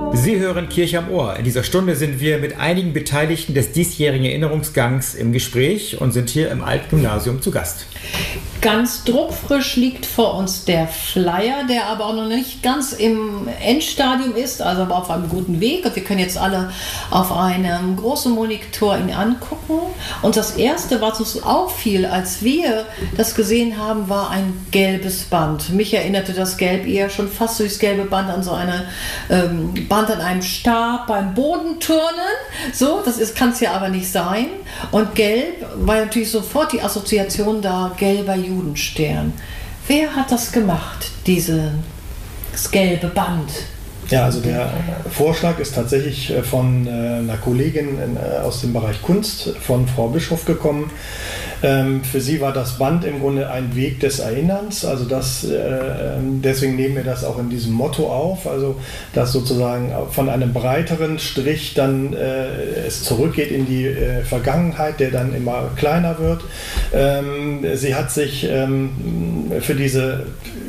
Sie hören Kirche am Ohr. In dieser Stunde sind wir mit einigen Beteiligten des diesjährigen Erinnerungsgangs im Gespräch und sind hier im Altgymnasium zu Gast. Ganz druckfrisch liegt vor uns der Flyer, der aber auch noch nicht ganz im Endstadium ist, also aber auf einem guten Weg. Und wir können jetzt alle auf einem großen Monitor ihn angucken. Und das Erste, was uns auffiel, als wir das gesehen haben, war ein gelbes Band. Mich erinnerte das Gelb eher schon fast durchs gelbe Band an so eine Band an einem Stab beim Bodenturnen. So, kann es ja aber nicht sein. Und gelb war natürlich sofort die Assoziation da, gelber Judenstern. Wer hat das gemacht, das gelbe Band? Ja, also der Vorschlag ist tatsächlich von einer Kollegin aus dem Bereich Kunst, von Frau Bischof gekommen. Für sie war das Band im Grunde ein Weg des Erinnerns, also deswegen nehmen wir das auch in diesem Motto auf, also dass sozusagen von einem breiteren Strich dann es zurückgeht in die Vergangenheit, der dann immer kleiner wird. Sie hat sich für diese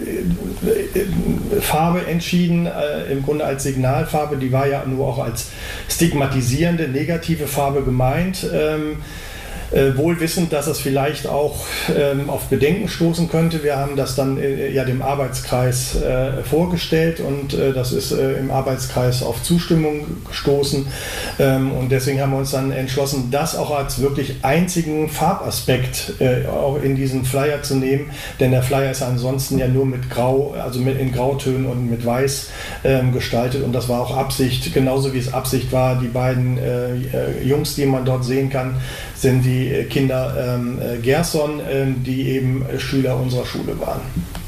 Farbe entschieden, im Grunde als Signalfarbe, die war ja nur auch als stigmatisierende, negative Farbe gemeint. Wohl wissend, dass es vielleicht auch auf Bedenken stoßen könnte. Wir haben das dann dem Arbeitskreis vorgestellt und das ist im Arbeitskreis auf Zustimmung gestoßen. Und deswegen haben wir uns dann entschlossen, das auch als wirklich einzigen Farbaspekt auch in diesen Flyer zu nehmen, denn der Flyer ist ansonsten ja nur mit Grau, also in Grautönen und mit Weiß gestaltet und das war auch Absicht, genauso wie es Absicht war, die beiden Jungs, die man dort sehen kann, sind die Kinder Gerson, die eben Schüler unserer Schule waren.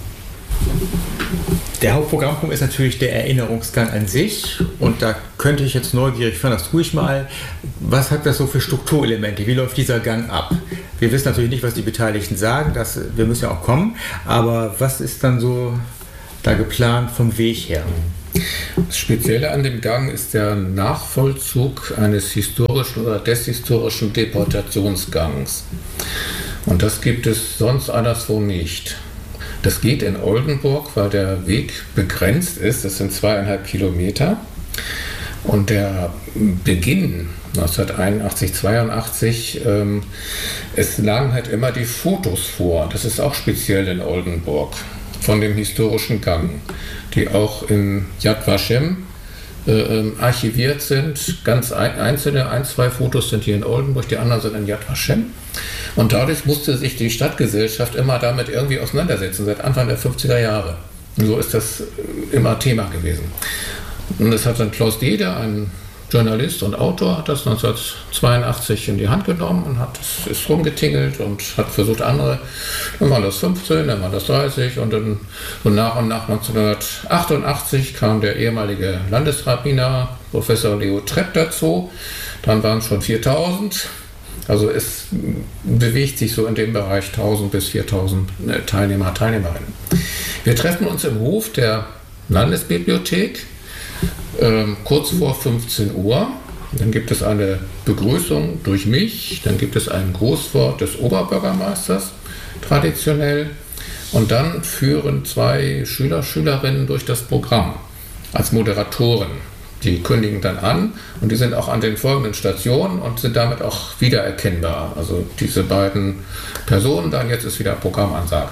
Der Hauptprogrammpunkt ist natürlich der Erinnerungsgang an sich und da könnte ich jetzt neugierig werden, das tue ich mal. Was hat das so für Strukturelemente? Wie läuft dieser Gang ab? Wir wissen natürlich nicht, was die Beteiligten sagen, wir müssen ja auch kommen, aber was ist dann so da geplant vom Weg her? Das Spezielle an dem Gang ist der Nachvollzug eines historischen oder des historischen Deportationsgangs. Und das gibt es sonst anderswo nicht. Das geht in Oldenburg, weil der Weg begrenzt ist. Das sind 2,5 Kilometer. Und der Beginn 1981, 82, es lagen halt immer die Fotos vor. Das ist auch speziell in Oldenburg von dem historischen Gang, die auch in Yad Vashem archiviert sind. Ganz einzelne, 2 Fotos sind hier in Oldenburg, die anderen sind in Yad Vashem. Und dadurch musste sich die Stadtgesellschaft immer damit irgendwie auseinandersetzen, seit Anfang der 50er Jahre. Und so ist das immer Thema gewesen. Und das hat dann Klaus Dede, ein Journalist und Autor, hat das 1982 in die Hand genommen und ist rumgetingelt und hat versucht andere, dann waren das 15, dann waren das 30 und dann so nach und nach 1988 kam der ehemalige Landesrabbiner Professor Leo Trepp dazu, dann waren es schon 4000, also es bewegt sich so in dem Bereich 1000 bis 4000 Teilnehmer, Teilnehmerinnen. Wir treffen uns im Hof der Landesbibliothek, kurz vor 15 Uhr. Dann gibt es eine Begrüßung durch mich, dann gibt es ein Grußwort des Oberbürgermeisters, traditionell. Und dann führen 2 Schülerinnen durch das Programm als Moderatoren. Die kündigen dann an und die sind auch an den folgenden Stationen und sind damit auch wiedererkennbar. Also diese beiden Personen, dann jetzt ist wieder Programmansage.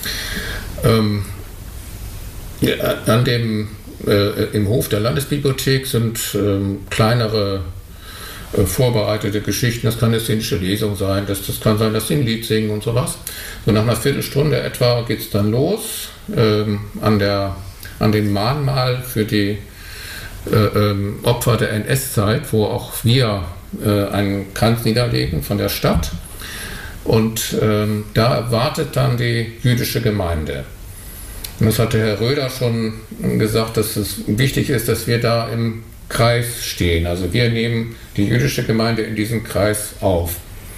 Im Hof der Landesbibliothek sind kleinere vorbereitete Geschichten. Das kann eine szenische Lesung sein, das kann sein, dass sie ein Lied singen und sowas. So nach einer Viertelstunde etwa geht es dann los an dem Mahnmal für die Opfer der NS-Zeit, wo auch wir einen Kranz niederlegen von der Stadt. Und da erwartet dann die jüdische Gemeinde. Und das hatte Herr Röder schon gesagt, dass es wichtig ist, dass wir da im Kreis stehen. Also wir nehmen die jüdische Gemeinde in diesen Kreis auf.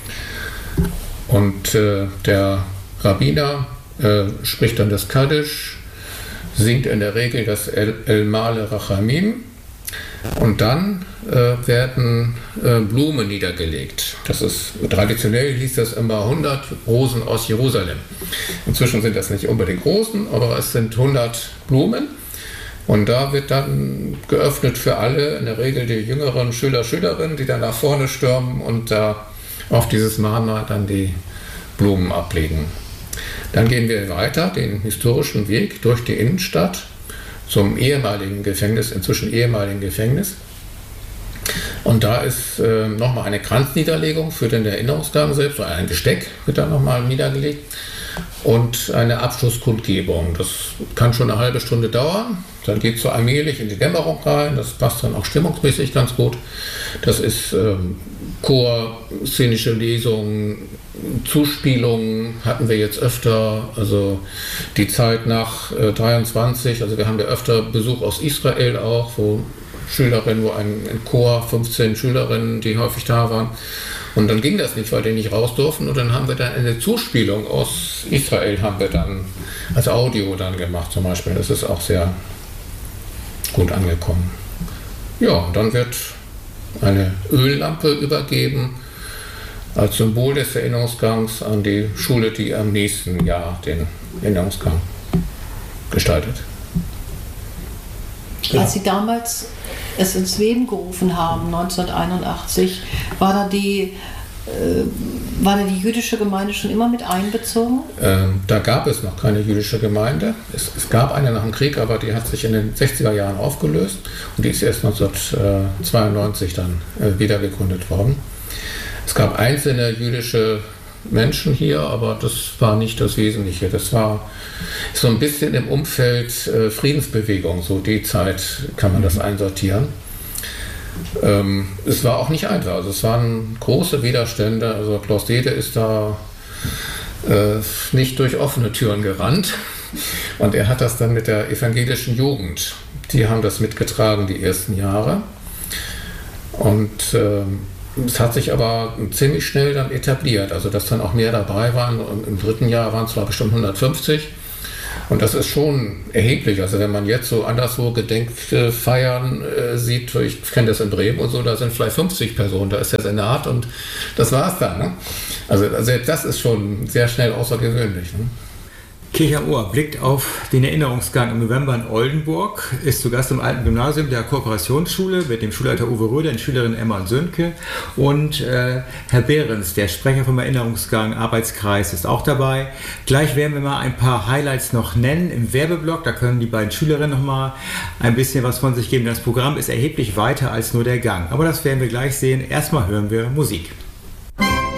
Und der Rabbiner spricht dann das Kaddisch, singt in der Regel das El Male Rachamim und dann werden Blumen niedergelegt. Das ist, traditionell hieß das immer 100 Rosen aus Jerusalem. Inzwischen sind das nicht unbedingt Rosen, aber es sind 100 Blumen, Und da wird dann geöffnet für alle, in der Regel die jüngeren Schüler, Schülerinnen, die dann nach vorne stürmen und da auf dieses Mahnmal dann die Blumen ablegen. Dann gehen wir weiter, den historischen Weg durch die Innenstadt zum ehemaligen Gefängnis, inzwischen ehemaligen Gefängnis. Und da ist nochmal eine Kranzniederlegung für den Erinnerungsgang selbst, oder ein Gesteck wird da nochmal niedergelegt und eine Abschlusskundgebung. Das kann schon eine halbe Stunde dauern. Dann geht es so allmählich in die Dämmerung rein. Das passt dann auch stimmungsmäßig ganz gut. Das ist Chor, szenische Lesungen, Zuspielungen hatten wir jetzt öfter. Also die Zeit nach 23, also wir haben ja öfter Besuch aus Israel auch, wo Schülerinnen, wo ein Chor, 15 Schülerinnen, die häufig da waren. Und dann ging das nicht, weil die nicht raus durften. Und dann haben wir dann eine Zuspielung aus Israel haben wir dann als Audio dann gemacht zum Beispiel. Das ist auch sehr gut angekommen. Ja, und dann wird eine Öllampe übergeben als Symbol des Erinnerungsgangs an die Schule, die am nächsten Jahr den Erinnerungsgang gestaltet. Als Sie damals es ins Leben gerufen haben, 1981, war da die jüdische Gemeinde schon immer mit einbezogen? Da gab es noch keine jüdische Gemeinde. Es gab eine nach dem Krieg, aber die hat sich in den 60er Jahren aufgelöst und die ist erst 1992 dann wieder gegründet worden. Es gab einzelne jüdische Menschen hier, aber das war nicht das Wesentliche. Das war so ein bisschen im Umfeld Friedensbewegung, so die Zeit kann man das einsortieren. Es war auch nicht einfach, also es waren große Widerstände, also Klaus Dede ist da nicht durch offene Türen gerannt und er hat das dann mit der evangelischen Jugend, die haben das mitgetragen die ersten Jahre und es hat sich aber ziemlich schnell dann etabliert, also dass dann auch mehr dabei waren. Und im dritten Jahr waren es, glaube ich, schon 150. Und das ist schon erheblich. Also wenn man jetzt so anderswo Gedenkfeiern sieht, ich kenne das in Bremen und so, da sind vielleicht 50 Personen, da ist der Senat und das war's dann. Ne? Also selbst das ist schon sehr schnell außergewöhnlich. Ne? Kirche am Ohr blickt auf den Erinnerungsgang im November in Oldenburg, ist zu Gast im alten Gymnasium der Kooperationsschule mit dem Schulleiter Uwe Röder, den Schülerinnen Emma und Sönke und Herr Behrens, der Sprecher vom Erinnerungsgang Arbeitskreis, ist auch dabei. Gleich werden wir mal ein paar Highlights noch nennen im Werbeblock, da können die beiden Schülerinnen noch mal ein bisschen was von sich geben. Das Programm ist erheblich weiter als nur der Gang, aber das werden wir gleich sehen. Erstmal hören wir Musik.